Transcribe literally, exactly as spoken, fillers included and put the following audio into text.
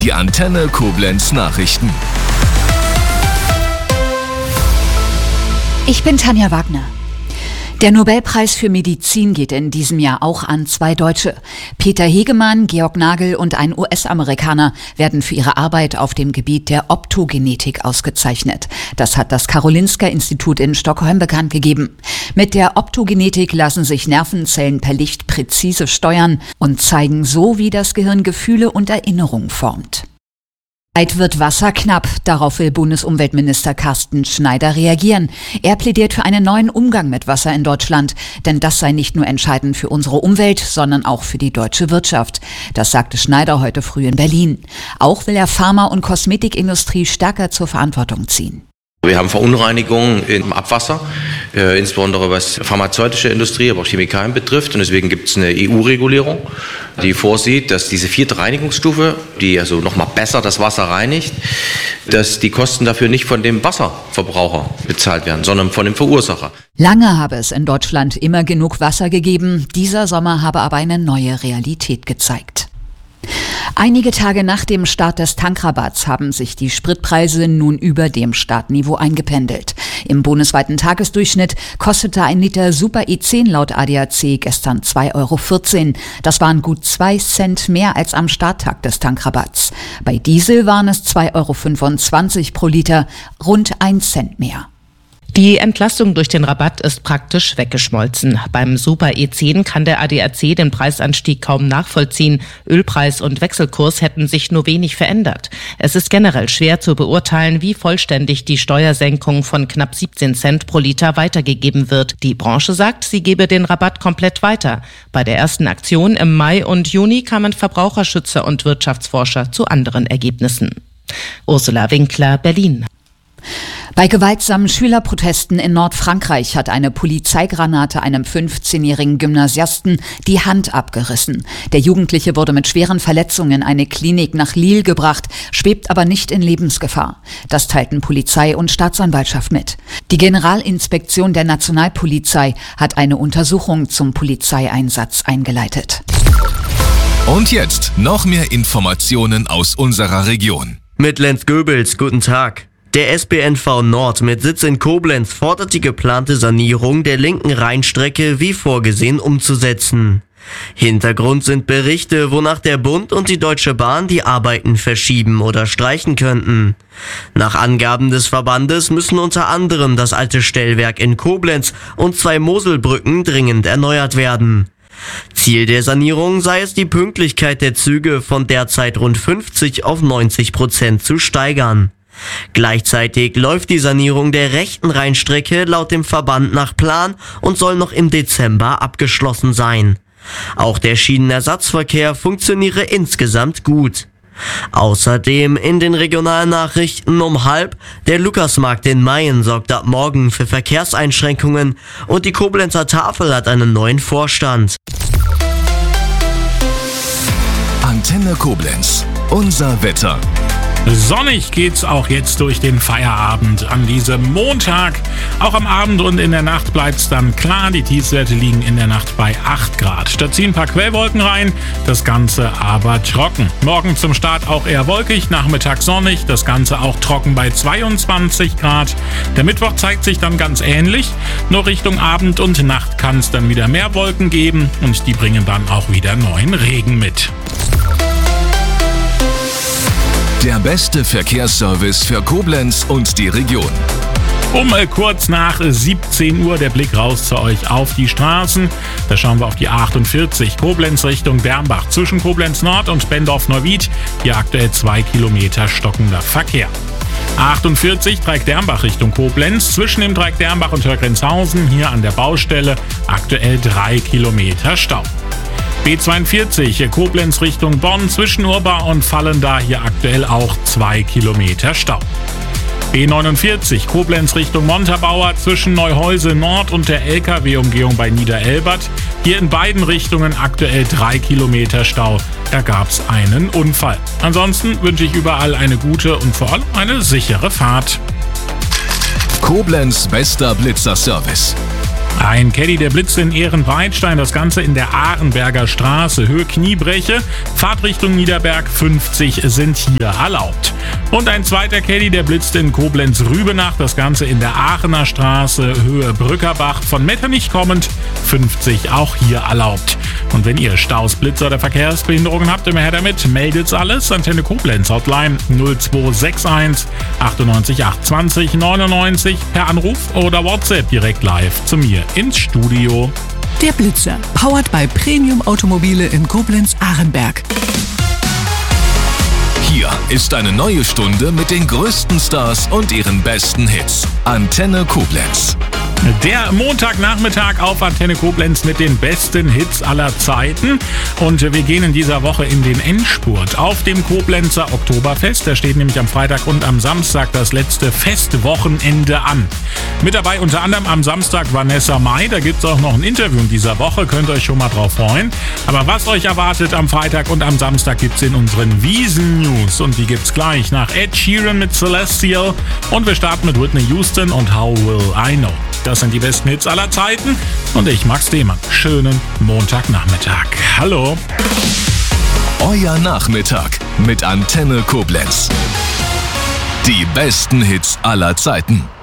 Die Antenne Koblenz Nachrichten. Ich bin Tanja Wagner. Der Nobelpreis für Medizin geht in diesem Jahr auch an zwei Deutsche. Peter Hegemann, Georg Nagel und ein U S-Amerikaner werden für ihre Arbeit auf dem Gebiet der Optogenetik ausgezeichnet. Das hat das Karolinska-Institut in Stockholm bekannt gegeben. Mit der Optogenetik lassen sich Nervenzellen per Licht präzise steuern und zeigen so, wie das Gehirn Gefühle und Erinnerungen formt. Bald wird Wasser knapp. Darauf will Bundesumweltminister Carsten Schneider reagieren. Er plädiert für einen neuen Umgang mit Wasser in Deutschland. Denn das sei nicht nur entscheidend für unsere Umwelt, sondern auch für die deutsche Wirtschaft. Das sagte Schneider heute früh in Berlin. Auch will er Pharma- und Kosmetikindustrie stärker zur Verantwortung ziehen. Wir haben Verunreinigungen im Abwasser, äh, insbesondere was pharmazeutische Industrie, aber auch Chemikalien betrifft. Und deswegen gibt es eine E U-Regulierung, die vorsieht, dass diese vierte Reinigungsstufe, die also nochmal besser das Wasser reinigt, dass die Kosten dafür nicht von dem Wasserverbraucher bezahlt werden, sondern von dem Verursacher. Lange habe es in Deutschland immer genug Wasser gegeben. Dieser Sommer habe aber eine neue Realität gezeigt. Einige Tage nach dem Start des Tankrabatts haben sich die Spritpreise nun über dem Startniveau eingependelt. Im bundesweiten Tagesdurchschnitt kostete ein Liter Super E zehn laut A D A C gestern zwei Euro vierzehn. Das waren gut zwei Cent mehr als am Starttag des Tankrabatts. Bei Diesel waren es zwei Euro fünfundzwanzig pro Liter, rund ein Cent mehr. Die Entlastung durch den Rabatt ist praktisch weggeschmolzen. Beim Super E zehn kann der A D A C den Preisanstieg kaum nachvollziehen. Ölpreis und Wechselkurs hätten sich nur wenig verändert. Es ist generell schwer zu beurteilen, wie vollständig die Steuersenkung von knapp siebzehn Cent pro Liter weitergegeben wird. Die Branche sagt, sie gebe den Rabatt komplett weiter. Bei der ersten Aktion im Mai und Juni kamen Verbraucherschützer und Wirtschaftsforscher zu anderen Ergebnissen. Ursula Winkler, Berlin. Bei gewaltsamen Schülerprotesten in Nordfrankreich hat eine Polizeigranate einem fünfzehnjährigen Gymnasiasten die Hand abgerissen. Der Jugendliche wurde mit schweren Verletzungen in eine Klinik nach Lille gebracht, schwebt aber nicht in Lebensgefahr. Das teilten Polizei und Staatsanwaltschaft mit. Die Generalinspektion der Nationalpolizei hat eine Untersuchung zum Polizeieinsatz eingeleitet. Und jetzt noch mehr Informationen aus unserer Region. Mit Lenz Goebels, guten Tag. Der S B N V Nord mit Sitz in Koblenz fordert die geplante Sanierung der linken Rheinstrecke wie vorgesehen umzusetzen. Hintergrund sind Berichte, wonach der Bund und die Deutsche Bahn die Arbeiten verschieben oder streichen könnten. Nach Angaben des Verbandes müssen unter anderem das alte Stellwerk in Koblenz und zwei Moselbrücken dringend erneuert werden. Ziel der Sanierung sei es, die Pünktlichkeit der Züge von derzeit rund fünfzig auf neunzig Prozent zu steigern. Gleichzeitig läuft die Sanierung der rechten Rheinstrecke laut dem Verband nach Plan und soll noch im Dezember abgeschlossen sein. Auch der Schienenersatzverkehr funktioniere insgesamt gut. Außerdem in den Regionalnachrichten um halb, der Lukasmarkt in Mayen sorgt ab morgen für Verkehrseinschränkungen und die Koblenzer Tafel hat einen neuen Vorstand. Antenne Koblenz, unser Wetter. Sonnig geht's auch jetzt durch den Feierabend an diesem Montag. Auch am Abend und in der Nacht bleibt's dann klar. Die Tiefstwerte liegen in der Nacht bei acht Grad. Da ziehen ein paar Quellwolken rein, das Ganze aber trocken. Morgen zum Start auch eher wolkig, Nachmittag sonnig, das Ganze auch trocken bei zweiundzwanzig Grad. Der Mittwoch zeigt sich dann ganz ähnlich. Nur Richtung Abend und Nacht kann es dann wieder mehr Wolken geben und die bringen dann auch wieder neuen Regen mit. Der beste Verkehrsservice für Koblenz und die Region. Um äh, kurz nach siebzehn Uhr der Blick raus zu euch auf die Straßen. Da schauen wir auf die A achtundvierzig Koblenz Richtung Bernbach. Zwischen Koblenz Nord und Bendorf-Neuwied hier aktuell zwei Kilometer stockender Verkehr. A achtundvierzig Dreieck-Dernbach Richtung Koblenz. Zwischen dem Dreieck Dernbach und Hörgrenzhausen hier an der Baustelle aktuell drei Kilometer Stau. B zweiundvierzig Koblenz Richtung Bonn zwischen Urba und Vallendar hier aktuell auch zwei Kilometer Stau. B neunundvierzig Koblenz Richtung Montabaur zwischen Neuhäusel Nord und der L K W-Umgehung bei Niederelbert. Hier in beiden Richtungen aktuell drei Kilometer Stau. Da gab's einen Unfall. Ansonsten wünsche ich überall eine gute und vor allem eine sichere Fahrt. Koblenz bester Blitzerservice. Ein Caddy, der blitzt in Ehrenbreitstein, das Ganze in der Arenberger Straße, Höhe Kniebreche, Fahrtrichtung Niederberg, fünfzig sind hier erlaubt. Und ein zweiter Caddy, der blitzt in Koblenz-Rübenach, das Ganze in der Aachener Straße, Höhe Brückerbach, von Metternich kommend, fünfzig auch hier erlaubt. Und wenn ihr Staus, Blitzer oder Verkehrsbehinderungen habt, immer her damit, meldet's alles. Antenne Koblenz Hotline null zwei sechs eins achtundneunzig achthundertzwanzig neunundneunzig per Anruf oder WhatsApp direkt live zu mir ins Studio. Der Blitzer, powered by Premium Automobile in Koblenz-Arenberg. Hier ist eine neue Stunde mit den größten Stars und ihren besten Hits. Antenne Koblenz. Der Montagnachmittag auf Antenne Koblenz mit den besten Hits aller Zeiten. Und wir gehen in dieser Woche in den Endspurt auf dem Koblenzer Oktoberfest. Da steht nämlich am Freitag und am Samstag das letzte Festwochenende an. Mit dabei unter anderem am Samstag Vanessa Mai. Da gibt es auch noch ein Interview in dieser Woche. Könnt ihr euch schon mal drauf freuen. Aber was euch erwartet am Freitag und am Samstag gibt es in unseren Wiesen-News. Und die gibt es gleich nach Ed Sheeran mit Celestial. Und wir starten mit Whitney Houston und How Will I Know. Das sind die besten Hits aller Zeiten und ich, Max Demann. Schönen Montagnachmittag. Hallo. Euer Nachmittag mit Antenne Koblenz. Die besten Hits aller Zeiten.